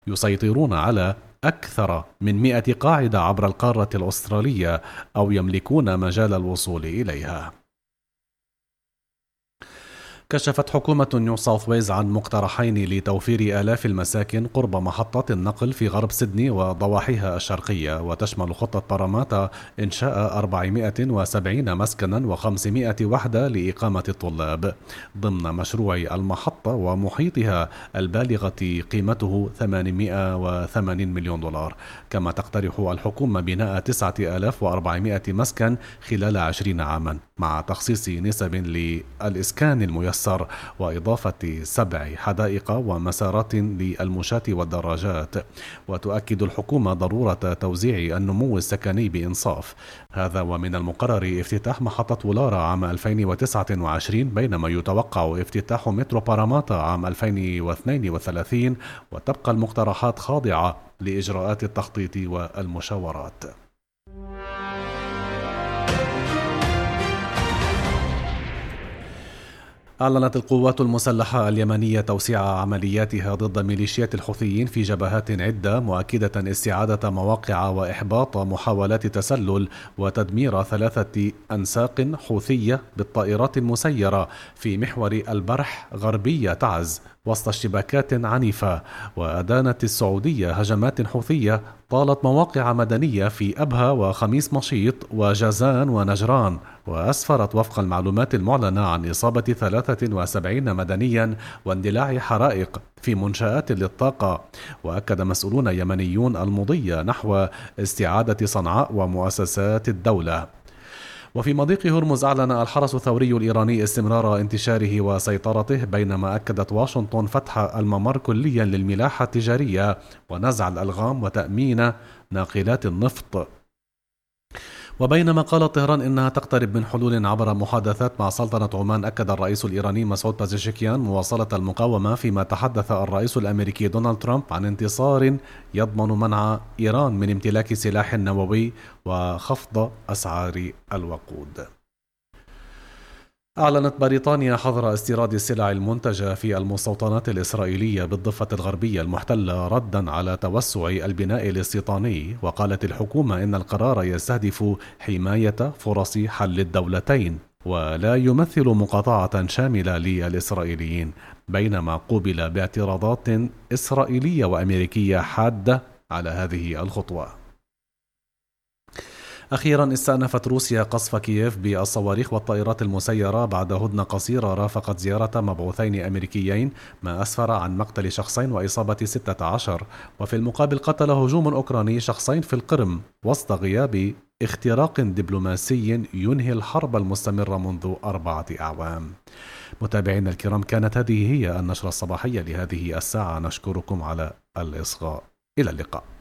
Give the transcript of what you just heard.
يسيطرون على أكثر من 100 قاعدة عبر القارة الأسترالية أو يملكون مجال الوصول إليها. كشفت حكومة نيو ساوث ويلز عن مقترحين لتوفير آلاف المساكن قرب محطات النقل في غرب سيدني وضواحيها الشرقية، وتشمل خطة باراماتا إنشاء 470 مسكنا و500 وحدة لإقامة الطلاب ضمن مشروع المحطة ومحيطها البالغة قيمته 880 مليون دولار. كما تقترح الحكومة بناء 9400 مسكن خلال 20 عاما مع تخصيص نسب للإسكان الميسر وإضافة 7 حدائق ومسارات للمشاة والدراجات. وتؤكد الحكومة ضرورة توزيع النمو السكني بإنصاف. هذا ومن المقرر افتتاح محطة ولارا عام 2029 بينما يتوقع افتتاح مترو باراماتا عام 2032. وتبقى المقترحات خاضعة لإجراءات التخطيط والمشاورات. أعلنت القوات المسلحة اليمنية توسيع عملياتها ضد ميليشيات الحوثيين في جبهات عدة، مؤكدة استعادة مواقع وإحباط محاولات تسلل وتدمير 3 أنساق حوثية بالطائرات المسيرة في محور البرح غربي تعز وسط اشتباكات عنيفة. وأدانت السعودية هجمات حوثية طالت مواقع مدنية في أبها وخميس مشيط وجازان ونجران، وأسفرت وفق المعلومات المعلنة عن إصابة 73 مدنيا واندلاع حرائق في منشآت للطاقة. وأكد مسؤولون يمنيون المضي نحو استعادة صنعاء ومؤسسات الدولة. وفي مضيق هرمز أعلن الحرس الثوري الإيراني استمرار انتشاره وسيطرته، بينما أكدت واشنطن فتح الممر كليا للملاحة التجارية ونزع الألغام وتأمين ناقلات النفط. وبينما قالت طهران إنها تقترب من حلول عبر محادثات مع سلطنة عمان، أكد الرئيس الإيراني مسعود بازيشكيان مواصلة المقاومة، فيما تحدث الرئيس الأمريكي دونالد ترامب عن انتصار يضمن منع إيران من امتلاك سلاح نووي وخفض أسعار الوقود. أعلنت بريطانيا حظر استيراد السلع المنتجة في المستوطنات الإسرائيلية بالضفة الغربية المحتلة ردا على توسع البناء الاستيطاني. وقالت الحكومة إن القرار يستهدف حماية فرص حل الدولتين ولا يمثل مقاطعة شاملة للإسرائيليين، بينما قوبل باعتراضات إسرائيلية وأمريكية حادة على هذه الخطوة. أخيرا استأنفت روسيا قصف كييف بالصواريخ والطائرات المسيرة بعد هدنة قصيرة رافقت زيارة مبعوثين أمريكيين، ما أسفر عن مقتل شخصين وإصابة 16. وفي المقابل قتل هجوم أوكراني شخصين في القرم وسط غياب اختراق دبلوماسي ينهي الحرب المستمرة منذ 4 أعوام. متابعينا الكرام، كانت هذه هي النشرة الصباحية لهذه الساعة. نشكركم على الإصغاء. إلى اللقاء.